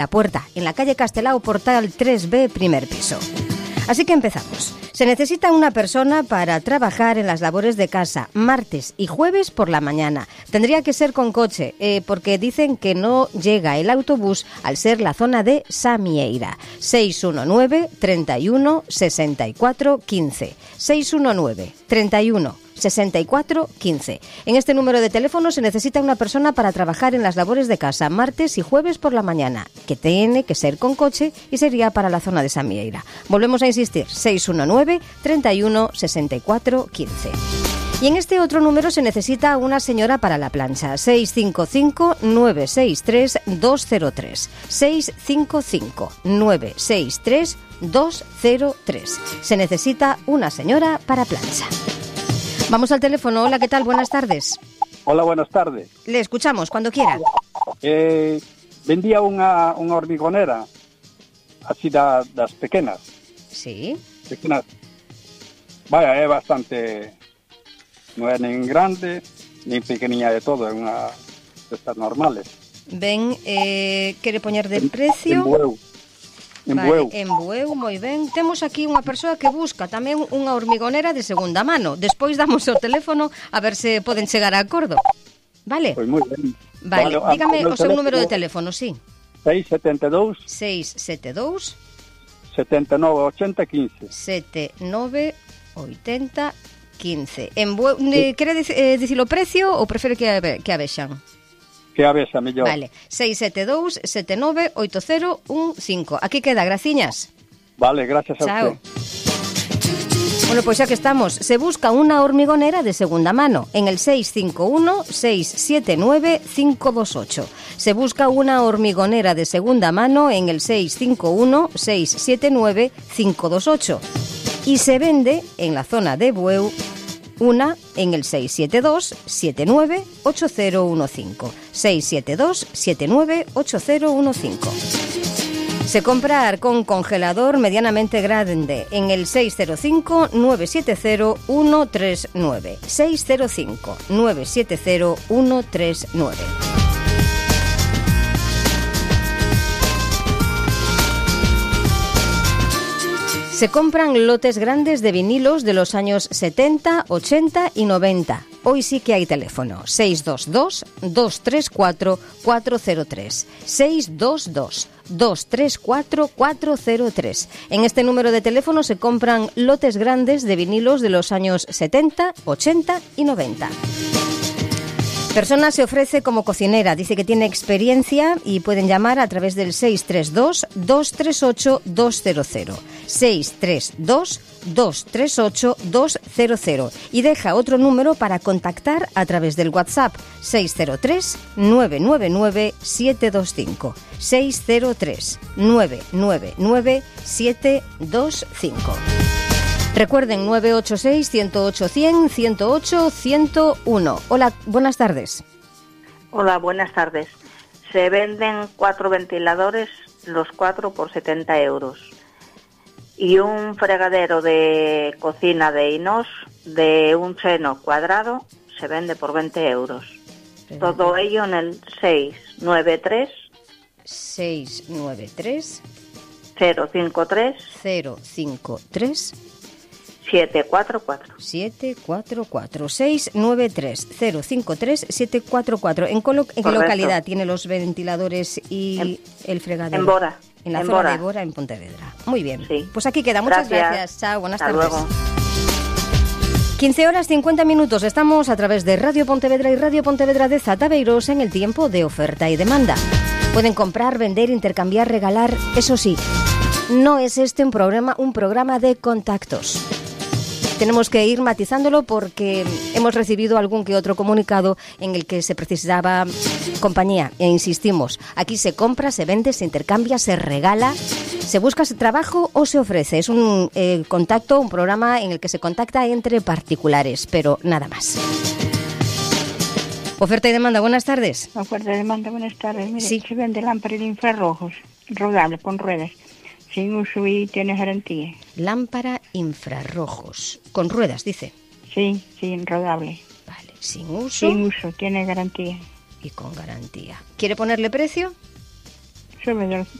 La Puerta, en la calle Castelao, portal 3B, primer piso. Así que empezamos. Se necesita una persona para trabajar en las labores de casa, martes y jueves por la mañana. Tendría que ser con coche, porque dicen que no llega el autobús al ser la zona de Samieira. 619 31 64 15. 619 31 64 15. En este número de teléfono se necesita una persona para trabajar en las labores de casa martes y jueves por la mañana, que tiene que ser con coche y sería para la zona de Samieira. Volvemos a insistir, 619 31 64 15. Y en este otro número se necesita una señora para la plancha, 655 963 203. 655 963 203. Se necesita una señora para plancha. Vamos al teléfono. Hola, ¿qué tal? Buenas tardes. Hola, buenas tardes. Le escuchamos, cuando quiera. Vendía unha hormigonera, así das pequenas. Sí. Pequenas. Vaya, é bastante... Non é nin grande, nin pequeniña de todo, é unha destas normales. Ben, quere poñer de precio? En Bueu. En Bueu, moi ben. Temos aquí unha persoa que busca tamén unha hormigonera de segunda mano. Despois damos o teléfono a ver se poden chegar a acordo. Vale? Pois moi ben. Vale, dígame o seu número de teléfono, sí. 672 672 7980 15. 7980 15. En Bueu, quere dicir o precio ou prefere que a vexan? Que a vexa, mellor. Vale, 672 79 8015. Aquí queda, graciñas. Vale, gracias a Chao. usted. Bueno, pues ya que estamos, se busca una hormigonera de segunda mano en el 651 679 528. Se busca una hormigonera de segunda mano en el 651 679 528. Y se vende en la zona de Bueu una en el 672-79-8015. 672-79-8015. Se compra con congelador medianamente grande en el 605-970-139. 605-970-139. Se compran lotes grandes de vinilos de los años 70, 80 y 90. Hoy sí que hay teléfono. 622-234-403. 622-234-403. En este número de teléfono se compran lotes grandes de vinilos de los años 70, 80 y 90. Persona se ofrece como cocinera, dice que tiene experiencia y pueden llamar a través del 632-238-200. 632-238-200 y deja otro número para contactar a través del WhatsApp 603-999-725. 603-999-725. Recuerden, 986-108-100, 108-101. Hola, buenas tardes. Hola, buenas tardes. Se venden 4 ventiladores, los 4 por 70 euros. Y un fregadero de cocina de inox de un seno cuadrado se vende por 20 euros. Todo ello en el 693 053 744. 744 693 053 744. ¿En qué localidad tiene los ventiladores y el fregadero? En Bora. En la zona de Bora, en Pontevedra. Muy bien. Sí. Pues aquí queda. Muchas gracias. Chao, buenas tardes. Luego. 15 horas 50 minutos. Estamos a través de Radio Pontevedra y Radio Pontevedra de Zataveiros en el tiempo de oferta y demanda. Pueden comprar, vender, intercambiar, regalar. Eso sí, no es este un programa de contactos. Tenemos que ir matizándolo porque hemos recibido algún que otro comunicado en el que se precisaba compañía. E insistimos, aquí se compra, se vende, se intercambia, se regala, se busca trabajo o se ofrece. Es un contacto, un programa en el que se contacta entre particulares, pero nada más. Oferta y demanda, buenas tardes. Oferta y demanda, buenas tardes. Mire, sí. Se vende lámpara de infrarrojos, rodable, con ruedas, sin uso y tiene garantía. Lámpara infrarrojos, con ruedas, dice. Sí, rodable. Vale, sin uso. Sin uso, tiene garantía. Y con garantía. ¿Quiere ponerle precio? Sube de